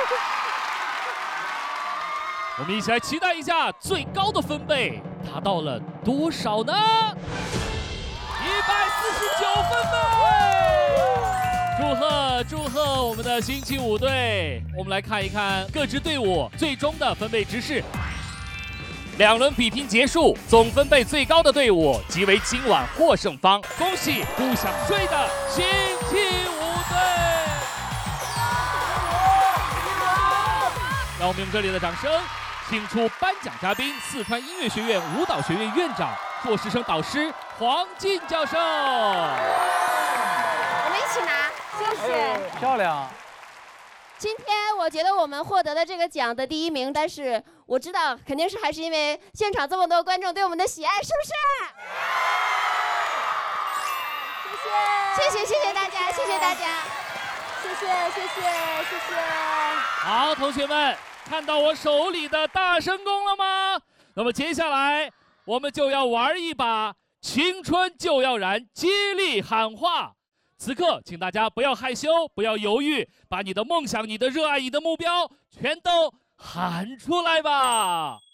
我们一起来期待一下最高的分贝达到了多少呢？149分贝！祝贺我们的星期五队！我们来看一看各支队伍最终的分贝值是。2轮比拼结束，总分贝最高的队伍即为今晚获胜方。恭喜不想睡的星期五队！让我们用热烈的掌声，请出颁奖嘉宾——四川音乐学院舞蹈学院院长、硕士生导师黄静教授。 我们一起拿，谢谢。 漂亮。 今天我觉得我们获得了这个奖的第1名，但是我知道肯定是还是因为现场这么多观众对我们的喜爱，是不是？谢谢大家，谢谢大家，谢谢。 好，同学们，看到我手里的大声公了吗？那么接下来我们就要玩一把青春就要燃接力喊话。此刻，请大家不要害羞，不要犹豫，把你的梦想、你的热爱、你的目标全都喊出来吧！